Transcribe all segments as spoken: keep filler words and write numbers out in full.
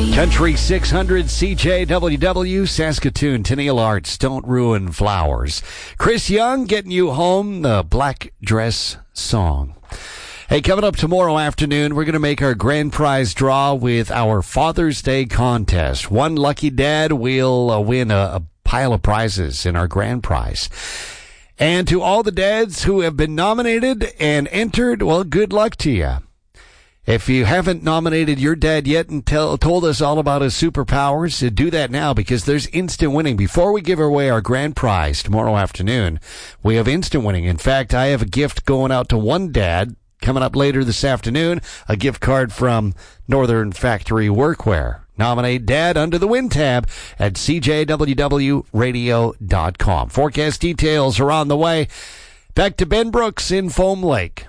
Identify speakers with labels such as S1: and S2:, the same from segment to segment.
S1: Country six hundred C J W W, Saskatoon, Tenniel Arts, Don't Ruin Flowers. Chris Young getting you home, the Black Dress Song. Hey, coming up tomorrow afternoon, we're going to make our grand prize draw with our Father's Day contest. One lucky dad will uh, win a, a pile of prizes in our grand prize. And to all the dads who have been nominated and entered, well, good luck to you. If you haven't nominated your dad yet and tell, told us all about his superpowers, do that now because there's instant winning. Before we give away our grand prize tomorrow afternoon, we have instant winning. In fact, I have a gift going out to one dad coming up later this afternoon, a gift card from Northern Factory Workwear. Nominate Dad under the Win tab at c j w w radio dot com. Forecast details are on the way. Back to Ben Brooks in Foam Lake.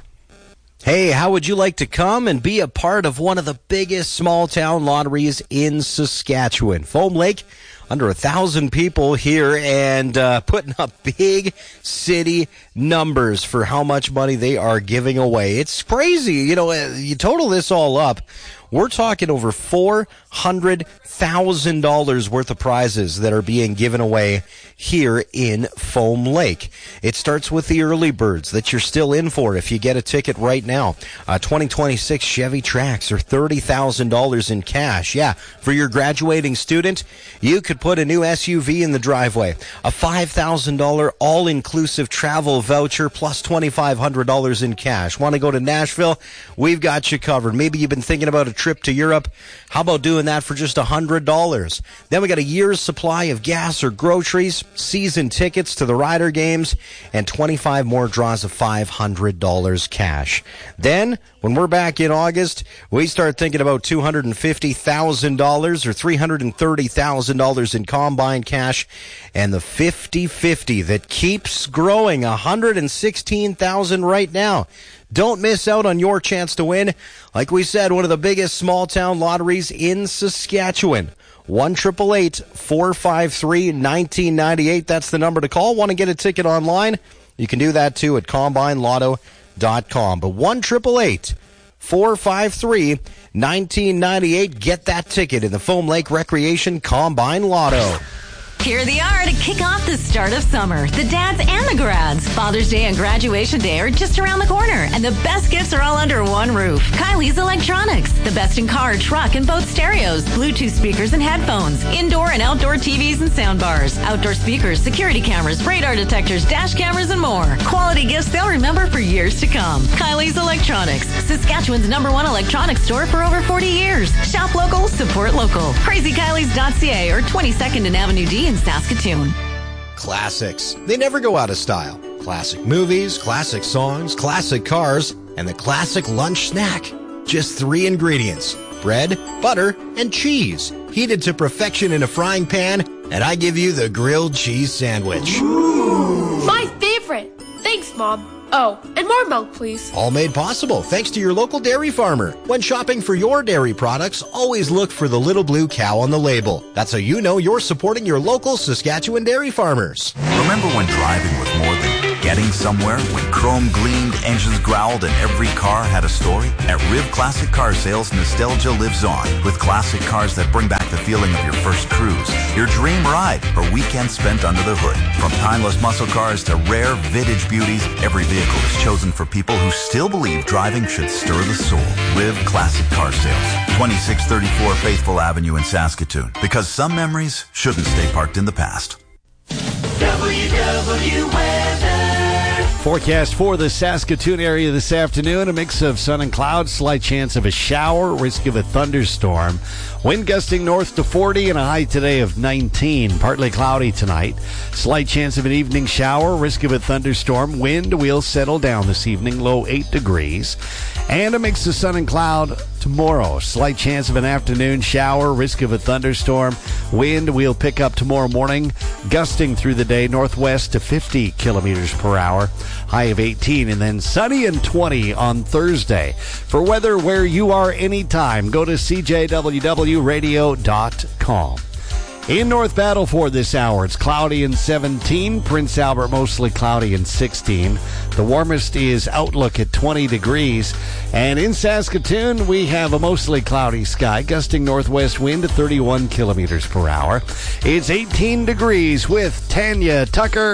S2: Hey, how would you like to come and be a part of one of the biggest small-town lotteries in Saskatchewan? Foam Lake, under a thousand people here and uh, putting up big city numbers for how much money they are giving away. It's crazy. You know, you total this all up, we're talking over four hundred thousand dollars worth of prizes that are being given away here in Foam Lake. It starts with the early birds that you're still in for if you get a ticket right now. Uh, twenty twenty-six Chevy Trax are thirty thousand dollars in cash. Yeah, for your graduating student, you could put a new S U V in the driveway. A five thousand dollars all-inclusive travel voucher plus two thousand five hundred dollars in cash. Want to go to Nashville? We've got you covered. Maybe you've been thinking about a trip to Europe. How about doing that for just one hundred dollars? Then we got a year's supply of gas or groceries, season tickets to the Rider games, and twenty-five more draws of five hundred dollars cash. Then, when we're back in August, we start thinking about two hundred fifty thousand dollars or three hundred thirty thousand dollars in combined cash, and the fifty fifty that keeps growing, one hundred sixteen thousand dollars right now. Don't miss out on your chance to win. Like we said, one of the biggest small-town lotteries in Saskatchewan. one eight eight eight, four five three, one nine nine eight. That's the number to call. Want to get a ticket online? You can do that, too, at combine lotto dot com. But one eight eight eight, four five three, one nine nine eight. Get that ticket in the Foam Lake Recreation Combine Lotto.
S3: Here they are to kick off the start of summer. The dads and the grads. Father's Day and graduation day are just around the corner, and the best gifts are all under one roof. Kylie's Electronics. The best in car, truck, and boat stereos, Bluetooth speakers and headphones, indoor and outdoor T Vs and sound bars, outdoor speakers, security cameras, radar detectors, dash cameras, and more. Quality gifts they'll remember for years to come. Kylie's Electronics. Saskatchewan's number one electronics store for over forty years. Shop local, support local. crazy kylies dot c a or twenty-second and Avenue D in Saskatoon.
S2: Classics. They never go out of style. Classic movies, classic songs, classic cars, and the classic lunch snack. Just three ingredients: bread, butter, and cheese. Heated to perfection in a frying pan, and I give you the grilled cheese sandwich.
S4: Ooh. My favorite. Thanks, Mom. Oh, and more milk, please.
S2: All made possible thanks to your local dairy farmer. When shopping for your dairy products, always look for the little blue cow on the label. That's how you know you're supporting your local Saskatchewan dairy farmers.
S5: Remember when driving was more than getting somewhere? When chrome gleamed, engines growled, and every car had a story? At Riv Classic Car Sales, nostalgia lives on with classic cars that bring back the feeling of your first cruise, your dream ride, or weekend spent under the hood. From timeless muscle cars to rare vintage beauties, every vehicle is chosen for people who still believe driving should stir the soul. Riv Classic Car Sales, twenty-six thirty-four Faithful Avenue in Saskatoon. Because some memories shouldn't stay parked in the past.
S6: W W Weather.
S1: Forecast for the Saskatoon area this afternoon, a mix of sun and clouds, slight chance of a shower, risk of a thunderstorm. Wind gusting north to forty and a high today of nineteen. Partly cloudy tonight. Slight chance of an evening shower, risk of a thunderstorm. Wind will settle down this evening, low eight degrees. And a mix of sun and cloud tomorrow. Slight chance of an afternoon shower, risk of a thunderstorm. Wind will pick up tomorrow morning, gusting through the day northwest to fifty kilometers per hour. High of eighteen, and then sunny and twenty on Thursday. For weather where you are anytime, go to c j w w radio dot com. In North Battleford this hour, it's cloudy and seventeen. Prince Albert, mostly cloudy and sixteen. The warmest is Outlook at twenty degrees. And in Saskatoon, we have a mostly cloudy sky, gusting northwest wind at thirty-one kilometers per hour. It's eighteen degrees with Tanya Tucker.